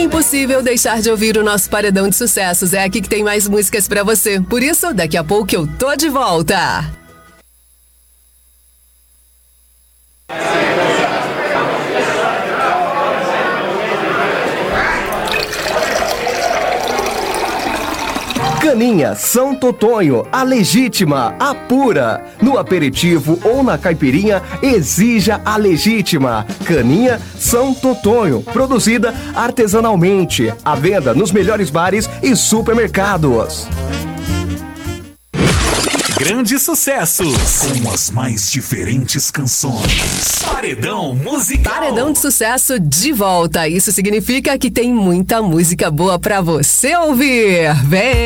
Impossível deixar de ouvir o nosso Paredão de Sucessos. É aqui que tem mais músicas pra você. Por isso, daqui a pouco eu tô de volta. Caninha São Totonho, a legítima, a pura. No aperitivo ou na caipirinha, exija a legítima. Caninha São Totonho, produzida artesanalmente. À venda nos melhores bares e supermercados. Grandes sucessos, com as mais diferentes canções. Paredão musical. Paredão de Sucesso de volta. Isso significa que tem muita música boa pra você ouvir. Vem!